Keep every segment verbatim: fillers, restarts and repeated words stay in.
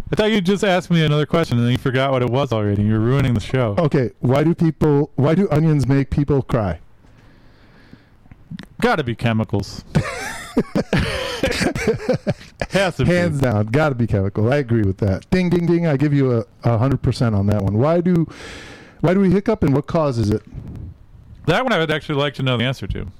I thought you just asked me another question and then you forgot what it was already. You're ruining the show. Okay, why do people? Why do onions make people cry? Gotta be chemicals. Has to Hands be. down, gotta be chemical. I agree with that. Ding, ding, ding. I give you a a hundred percent on that one. Why do, why do we hiccup and what causes it? That one I would actually like to know the answer to.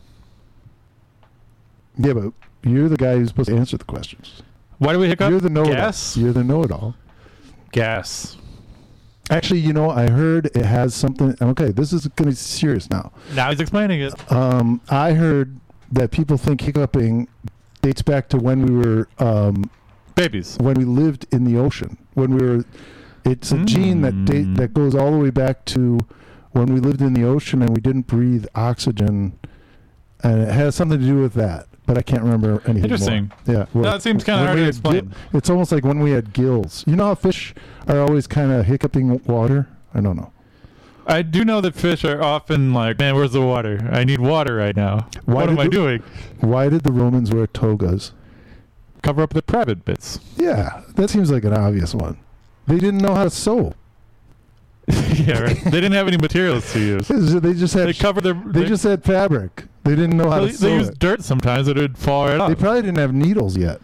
Yeah, but you're the guy who's supposed to answer the questions. Why do we hiccup? You're the know-it-all. Gas? You're the know-it-all. Gas. Actually, you know, I heard it has something. Okay, this is going to be serious now. Now he's explaining it. Um, I heard that people think hiccuping dates back to when we were um, Babies. when we lived in the ocean. When we were, it's a Mm. gene that date that goes all the way back to when we lived in the ocean and we didn't breathe oxygen, and it has something to do with that. But I can't remember anything Interesting. more. Yeah, well, That seems kinda when hard we to had explain. gil- it's almost like when we had gills. You know how fish are always kind of hiccuping water? I don't know. I do know that fish are often like, man, where's the water? I need water right now. Why what am did I the- doing? Why did the Romans wear togas? Cover up the private bits. Yeah, that seems like an obvious one. They didn't know how to sew. Yeah, right. They didn't have any materials to use. They just had They cover their. they just had fabric. They didn't know how They, to sew they used it. dirt sometimes. It would fall right They off. probably didn't have needles yet.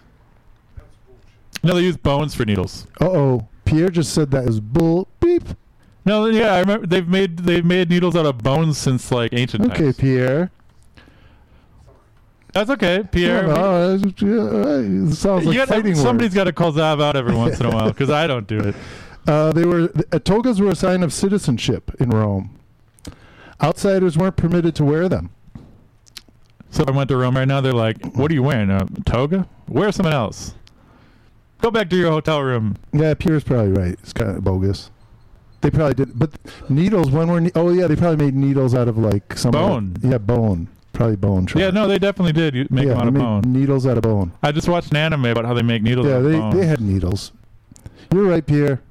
No, they used bones for needles. Uh oh, Pierre just said that is bull beep. No, yeah, I remember they've made they've made needles out of bones since like ancient Okay, times. Pierre. That's okay, Pierre. Oh, uh, it sounds You like gotta- fighting somebody's words. got to call Zav out every once in a while because I don't do it. Uh, they were uh, togas were a sign of citizenship in Rome. Outsiders weren't permitted to wear them. So I went to Rome right now. They're like, "What are you wearing? A toga? Wear something else. Go back to your hotel room." Yeah, Pierre's probably right. It's kind of bogus. They probably did, but needles. When were ne- oh yeah, they probably made needles out of like some Bone. Yeah, bone. Probably bone. Sure. Yeah, no, they definitely did you- make yeah, them out they of made bone. needles out of bone. I just watched an anime about how they make needles Yeah, out of they bone. they had needles. You're right, Pierre.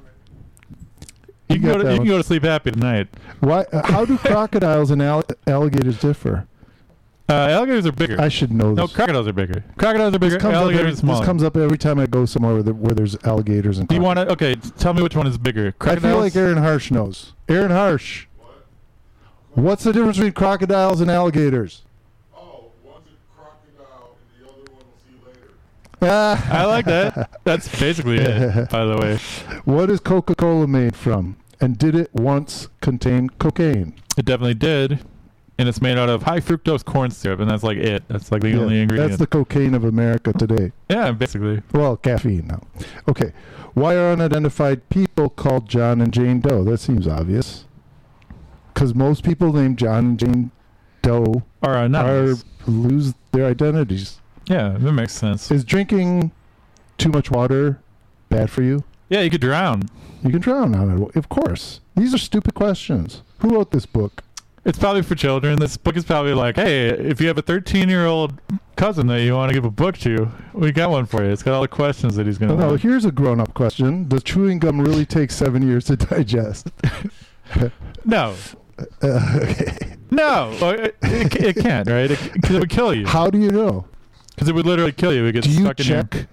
you can got go to that you can one. go to sleep happy tonight. Why? Uh, how do crocodiles and all- alligators differ? Uh, alligators are bigger. I should know no, this. crocodiles are bigger. Crocodiles are bigger. This comes, up Alligators every, are smaller. this comes up every time I go somewhere where, the, where there's alligators and Do you crocodiles. want to? Okay, t- tell me which one is bigger. I Crocodiles. feel like Aaron Harsh knows. Aaron Harsh. What's the difference between crocodiles and alligators? Oh, one's a crocodile and the other one will see later. Ah. I like that. That's basically it. By the way, What is Coca-Cola made from? And did it once contain cocaine? it definitely did, and it's made out of high fructose corn syrup, and that's like it. That's like the Yeah, only ingredient. that's the cocaine of America today. yeah, basically. Well, caffeine now. Okay. Why are unidentified people called John and Jane Doe? That seems obvious. Because most people named John and Jane Doe Or uh, are not. lose their identities. Yeah, that makes sense. Is drinking too much water bad for you? Yeah, you could drown. You can drown on it. Of course. These are stupid questions. Who wrote this book? It's probably for children. This book is probably like, hey, if you have a thirteen-year-old cousin that you want to give a book to, we got one for you. It's got all the questions that he's going Oh, to no, know. here's a grown-up question. Does chewing gum really take seven years to digest? No. Uh, okay. No. Well, It, it, it can't, right? Because it, would kill you. How do you know? Because it would literally kill you. It gets Do you stuck in your... check?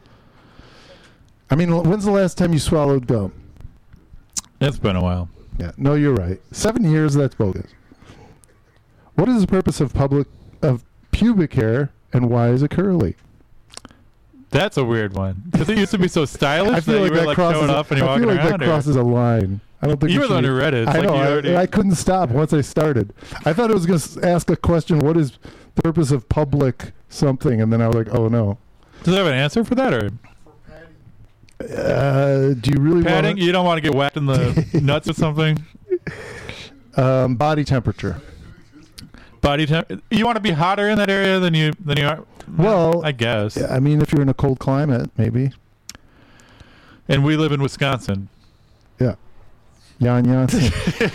I mean, when's the last time you swallowed gum? It's been a while. Yeah. No, you're right. Seven years, that's bogus. What is the purpose of public of pubic hair, and why is it curly? That's a weird one. Because it used to be so stylish I feel that like you were that like crosses. showing up and you're I walking feel like around. that or- crosses a line. I don't think You we were the one should- who read it. It's I like know. you I, already... I couldn't stop once I started. I thought it was going to ask a question. What is the purpose of public something? And then I was like, oh no. Does it have an answer for that? Or For padding. Uh, do you really padding? want You don't want to get whacked in the nuts or something? um, body temperature? Body temp. You want to be hotter in that area than you than you are. Well, I guess. I mean, if you're in a cold climate, maybe. And we live in Wisconsin. Yeah. Jan Jansen.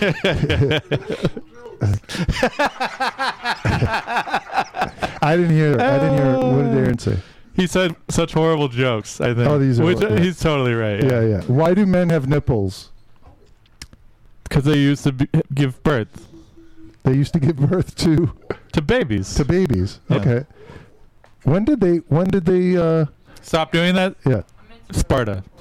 I didn't hear. I didn't hear. What did Aaron say? He said such horrible jokes. I think. Oh, these are- Which, yeah. He's totally right. Yeah, yeah. Why do men have nipples? Because they used to be, give birth They used to give birth to to babies. to babies. Yeah. Okay. When did they? When did they? Uh, Stop doing that. yeah. Sparta.